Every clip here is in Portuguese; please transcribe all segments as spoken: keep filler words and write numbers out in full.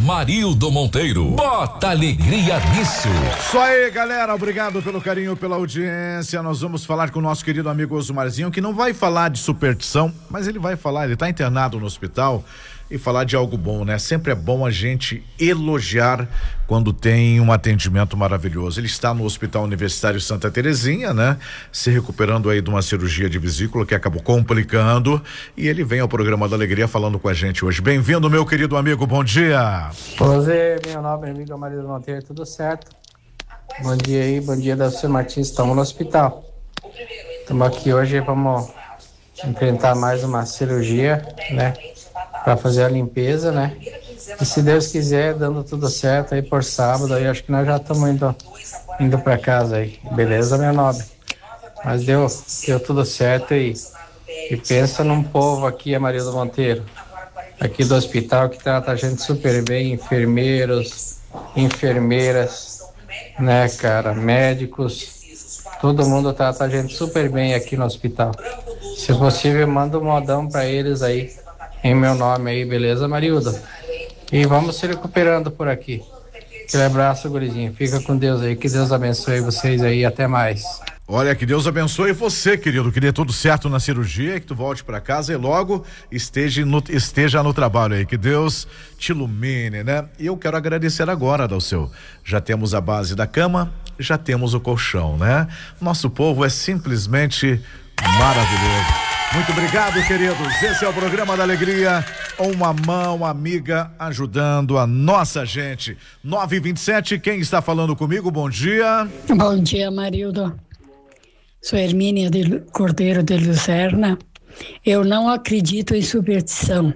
Marildo Monteiro. Bota alegria nisso. Isso aí, galera. Obrigado pelo carinho, pela audiência. Nós vamos falar com o nosso querido amigo Osmarzinho, que não vai falar de superstição, mas ele vai falar, ele tá internado no hospital, e falar de algo bom, né? Sempre é bom a gente elogiar quando tem um atendimento maravilhoso. Ele está no Hospital Universitário Santa Terezinha, né? Se recuperando aí de uma cirurgia de vesícula que acabou complicando, e ele vem ao programa da Alegria falando com a gente hoje. Bem-vindo, meu querido amigo, bom dia. Prazer, meu nobre amigo Marildo Monteiro, tudo certo? Bom dia aí, bom dia da Seu Martins, estamos no hospital. Estamos aqui hoje, vamos enfrentar mais uma cirurgia, né? Para fazer a limpeza, né? E se Deus quiser, dando tudo certo aí por sábado, aí acho que nós já estamos indo, indo para casa aí. Beleza, meu nobre? Mas deu, deu tudo certo e, e pensa num povo aqui, Marildo Monteiro, aqui do hospital, que trata a gente super bem, enfermeiros, enfermeiras, né, cara, médicos, todo mundo trata a gente super bem aqui no hospital. Se possível, manda um modão para eles aí, em meu nome aí, beleza, Marildo? E vamos se recuperando por aqui. Aquele abraço, gurizinho. Fica com Deus aí, que Deus abençoe vocês aí, até mais. Olha, que Deus abençoe você, querido, que dê tudo certo na cirurgia, que tu volte para casa e logo esteja no, esteja no trabalho aí, que Deus te ilumine, né? E eu quero agradecer agora, Dalceu, já temos a base da cama, já temos o colchão, né? Nosso povo é simplesmente maravilhoso. Muito obrigado, queridos. Esse é o programa da Alegria. Uma mão amiga ajudando a nossa gente. nove e vinte e sete, quem está falando comigo? Bom dia. Bom dia, Marildo. Sou Hermínia de Cordeiro de Lucerna. Eu não acredito em superstição.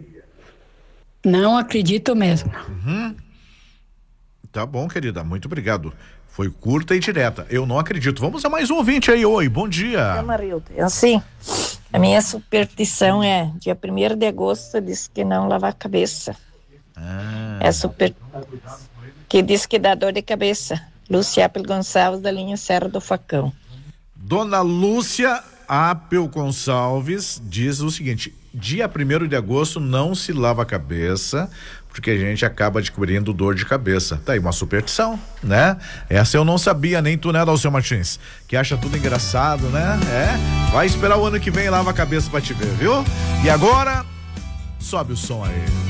Não acredito mesmo. Uhum. Tá bom, querida. Muito obrigado. Foi curta e direta. Eu não acredito. Vamos a mais um ouvinte aí. Oi, bom dia. É, Marildo. Assim, a minha superstição é dia primeiro de agosto diz que não lavar a cabeça. Ah. É super... que diz que dá dor de cabeça. Lúcia Apel Gonçalves, da linha Serra do Facão. Dona Lúcia Apel Gonçalves diz o seguinte: dia primeiro de agosto não se lava a cabeça, porque a gente acaba descobrindo dor de cabeça. Tá aí uma superstição, né? Essa eu não sabia, nem tu, né, Dalceu Martins? Que acha tudo engraçado, né? É, vai esperar o ano que vem e lava a cabeça pra te ver, viu? E agora, sobe o som aí.